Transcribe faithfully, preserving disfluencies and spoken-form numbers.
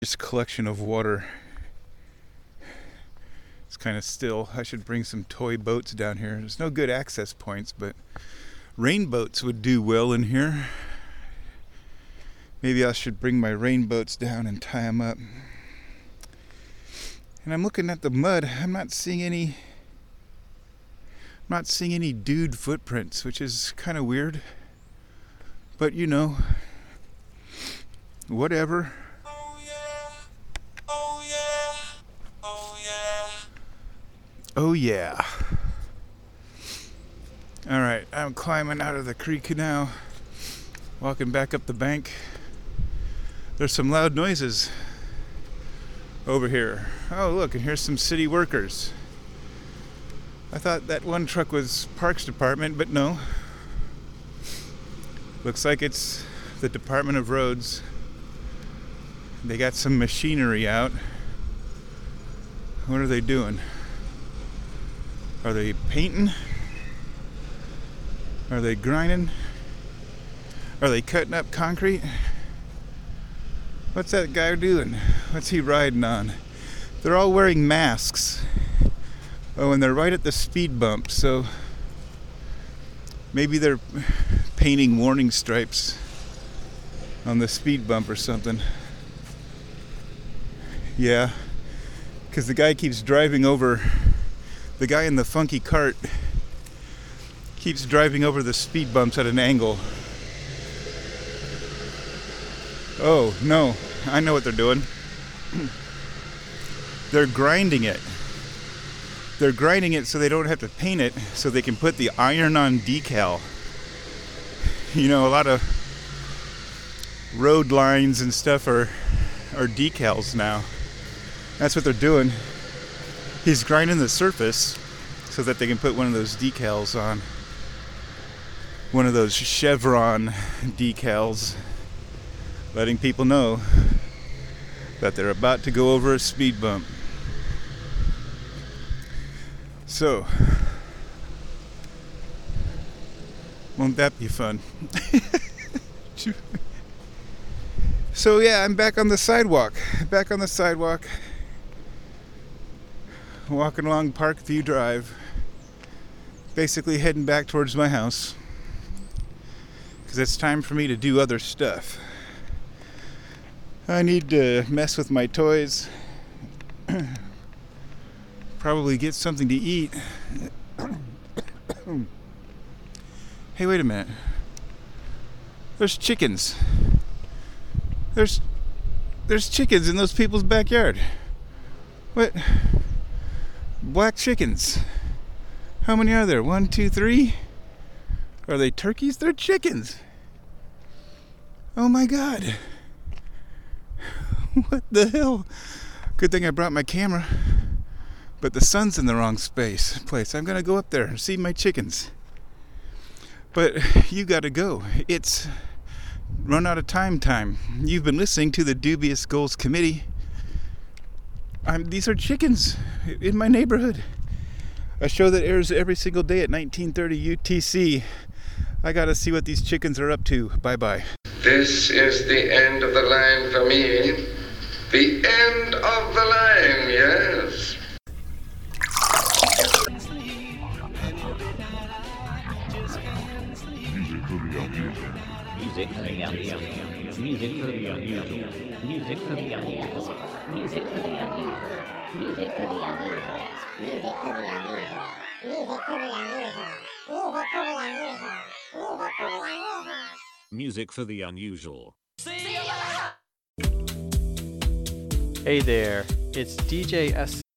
Just a collection of water. It's kind of still. I should bring some toy boats down here. There's no good access points, but rain boats would do well in here. Maybe I should bring my rain boats down and tie them up. And I'm looking at the mud. I'm not seeing any. I'm not seeing any dude footprints, which is kind of weird. But you know, whatever. Oh yeah, oh yeah, oh yeah. Oh yeah. All right, I'm climbing out of the creek now, walking back up the bank. There's some loud noises over here. Oh look, and here's some city workers. I thought that one truck was Parks Department, but no. Looks like it's the Department of Roads. They got some machinery out. What are they doing? Are they painting? Are they grinding? Are they cutting up concrete? What's that guy doing? What's he riding on? They're all wearing masks. Oh, and they're right at the speed bump, so maybe they're painting warning stripes on the speed bump or something. Yeah, because the guy keeps driving over, the guy in the funky cart keeps driving over the speed bumps at an angle. Oh, no, I know what they're doing. They're grinding it. They're grinding it so they don't have to paint it, so they can put the iron-on decal. You know, a lot of road lines and stuff are, are decals now. That's what they're doing. He's grinding the surface so that they can put one of those decals on. One of those Chevron decals, letting people know that they're about to go over a speed bump. So, won't that be fun? So yeah, I'm back on the sidewalk. Back on the sidewalk. Walking along Parkview Drive. Basically heading back towards my house. Because it's time for me to do other stuff. I need to mess with my toys. Probably get something to eat. Hey, wait a minute. There's chickens. There's there's chickens in those people's backyard. What? Black chickens. How many are there? One, two, three? Are they turkeys? They're chickens. Oh my God. What the hell? Good thing I brought my camera. But the sun's in the wrong space place. I'm gonna go up there and see my chickens. But you gotta go. It's run out of time time. You've been listening to the Dubious Goals Committee. I'm, these are chickens in my neighborhood. A show that airs every single day at nineteen thirty U T C. I gotta see what these chickens are up to. Bye bye. This is the end of the line for me. The end of the line, yes. Music for the unusual. Music for the unusual. Music for the unusual. Music for the unusual. Music for the unusual. Music for the unusual. Music for the unusual. Music for the unusual. Hey there, it's D J S